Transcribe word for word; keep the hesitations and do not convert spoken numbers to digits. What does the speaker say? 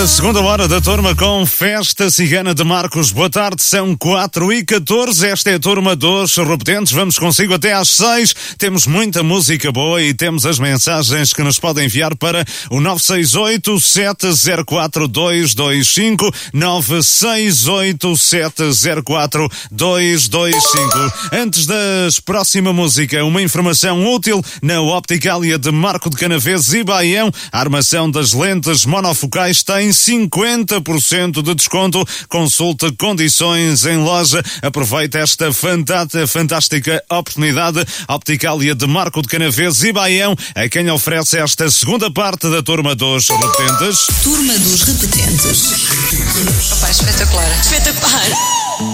a segunda hora da turma com Festa Cigana de Marcos. Boa tarde, são quatro e catorze. Esta é a turma dos repetentes. Vamos consigo até às seis. Temos muita música boa e temos as mensagens que nos podem enviar para o nove seis oito, sete zero quatro, dois dois cinco, nove seis oito, sete zero quatro, dois dois cinco. Antes da próxima música, uma informação útil na Opticália de Marco de Canaveses e Baião. A armação das lentes monofocais tem cinquenta por cento de desconto. Consulta condições em loja. Aproveita esta fantástica oportunidade. Opticália de Marco de Canaveses e Baião, a quem oferece esta segunda parte da turma dos repetentes. Turma dos repetentes. Opa, espetacular. Espetacular.